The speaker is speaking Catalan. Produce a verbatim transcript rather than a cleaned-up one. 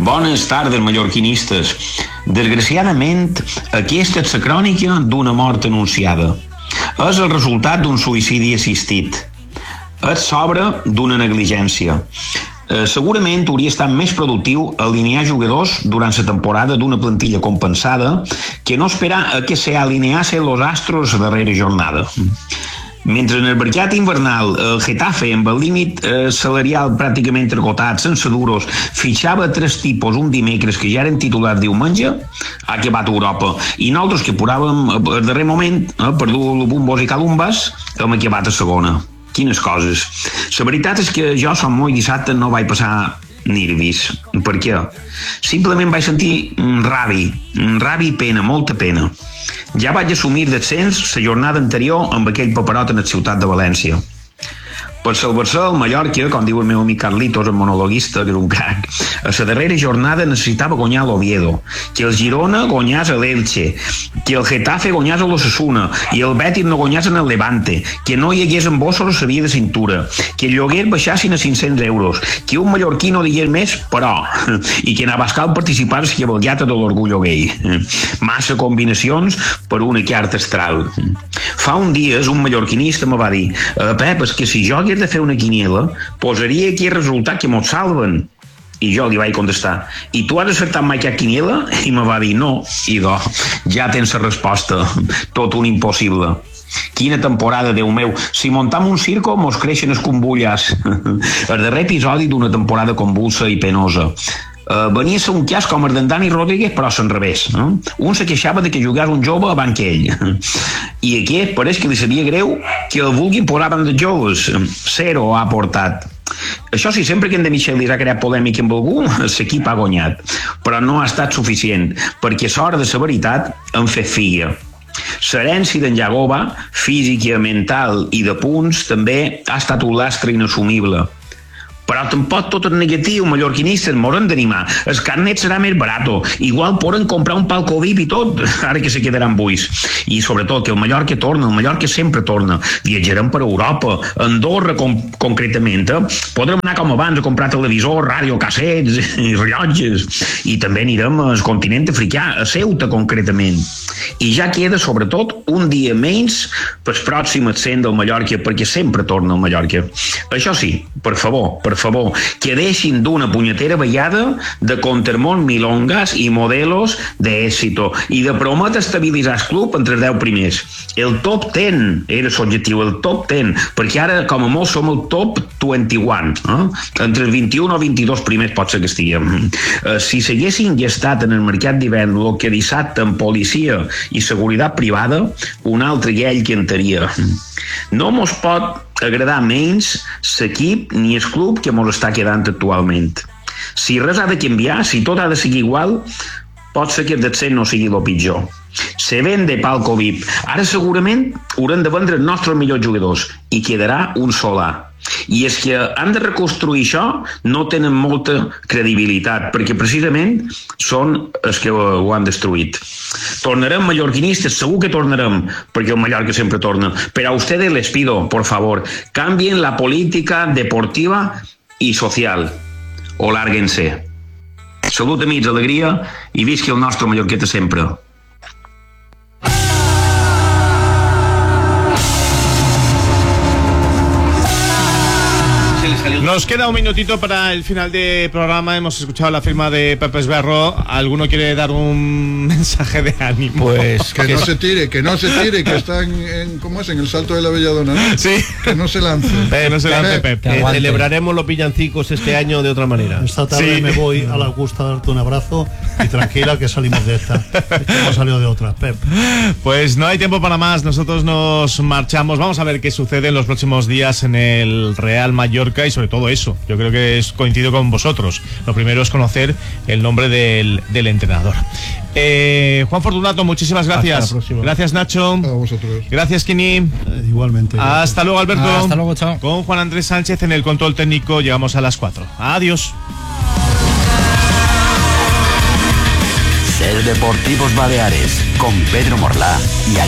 Bones tardes, mallorquinistes. Desgraciadament, aquesta és la crònica d'una mort anunciada. És el resultat d'un suïcidi assistit. És l'obra d'una negligència. Eh, segurament hauria estat més productiu alinear jugadors durant la temporada d'una plantilla compensada que no esperar a que se alineasen los astros la darrera jornada. Mentre en el mercat invernal el Getafe, amb el límit eh, salarial pràcticament esgotat, sense duros, fitxava tres tipus un dimecres que ja eren titulars diumenge, ha acabat Europa. I nosaltres que poràvem al darrer moment, eh, per dur bombos i calumbes, hem acabat a segona. Quines coses. La veritat és que jo som molt dissabte no vaig passar nervis. Per què? Simplement vaig sentir ràbi, ràbi i pena, molta pena. Ja vaig assumir descens la jornada anterior amb aquell paperot en la ciutat de València. Per salvar-se el Mallorca, com diu el meu amic Carlitos, el monologuista, que era un crac, a la darrera jornada necessitava guanyar l'Oviedo, que el Girona guanyés a l'Elche, que el Getafe guanyés a l'Osasuna i el Betis no guanyés en el Levante, que no hi hagués embossos a la via de cintura, que el lloguer baixassin a cinc-cents euros, que un mallorquí no digués més, però, i que en Abascal participés que cavalgata de l'orgullo gay. Massa combinacions per una carta astral. Fa un dies un mallorquinista me va dir Pep, és que si jo hagués de fer una quiniela, posaria aquí el resultat que mos salven. I jo li vaig contestar, i tu has acertat mai cap quiniela? I me va dir, no. I do, ja tens la resposta. Tot un impossible. Quina temporada, Déu meu. Si muntam un circo, mos creixen els convullas. El darrer episodi d'una temporada convulsa i penosa. Uh, venia a ser un cas com el d'en Dani Rodríguez, però al revés. No? Un se queixava de que jugàs un jove abans que ell. I aquest pareix que li seria greu que el vulguin posar abans dels joves. Zero ha portat. Això sí, sempre que en de Michelis ha creat polèmica amb algú, l'equip ha guanyat. Però no ha estat suficient, perquè l'hora de la veritat en fet figa. L'herència d'en Jagoba, física, mental i de punts, també ha estat un lastre inassumible. Però tampoc tot és negatiu, mallorquinistes, moren d'animar. El carnet serà més barato. Igual poden comprar un palco V I P i tot, ara que se quedaran buits. I sobretot que el Mallorca torna, el Mallorca sempre torna. Viatjarem per Europa, Andorra com, concretament. Eh? Podrem anar com abans a comprar televisor, ràdio, cassets i rellotges. I també anirem al continent africà, a Ceuta concretament. I ja queda sobretot un dia menys pel pròxim ascent del Mallorca, perquè sempre torna al Mallorca. Això sí, per favor, per favor, que deixin d'una punyetera vellada de Contermont milongas i modelos d'èxito i de prometre estabilitzar el club entre els deu primers. El top deu era l'objectiu, el top deu, perquè ara com a molt som el top vint-i-un, eh? Entre els vint-i-un o vint-i-dos primers pot ser que estiguem. Eh, si s'haguessin gastat en el mercat d'hivern el que dissabte en policia i seguretat privada, un altre llei que entraria. No mos pot agradar menys l'equip ni el club que mos està quedant actualment. Si res ha de canviar, si tot ha de seguir igual, pot ser que el descens no sigui el pitjor. Se vende palco V I P. Ara segurament haurem de vendre els nostres millors jugadors i quedarà un solar. I és que han de reconstruir això, no tenen molta credibilitat, perquè precisament són els que ho han destruït. Tornarem mallorquinistes, segur que tornarem, perquè el Mallorca sempre torna. Pero a ustedes les pido, por favor, cambien la política deportiva y social, o lárguense. Salut, amics, alegria, i visqui el nostre Mallorqueta sempre. Nos queda un minutito para el final del programa. Hemos escuchado la firma de Pepe Esberro. ¿Alguno quiere dar un mensaje de ánimo? Pues que no se tire, que no se tire, que está en, en ¿cómo es? En el Salto de la Belladona, ¿no? Sí. Que no se lance. Pep, no se lance, Pep. Que celebraremos los villancicos este año de otra manera. Esta tarde sí. Me voy a la Augusta a darte un abrazo y tranquila que salimos de esta. Hemos salido de otra, Pep. Pues no hay tiempo para más. Nosotros nos marchamos. Vamos a ver qué sucede en los próximos días en el Real Mallorca y sobre todo eso. Yo creo que es, coincido con vosotros. Lo primero es conocer el nombre del, del entrenador. Eh, Juan Fortunato, muchísimas gracias. Gracias, Nacho. A vosotros. Gracias, Kini. Eh, igualmente. Hasta gracias. luego, Alberto. Ah, hasta luego, chao. Con Juan Andrés Sánchez en el control técnico. Llegamos a las cuatro. Adiós. Ser Deportivos Baleares con Pedro Morlá y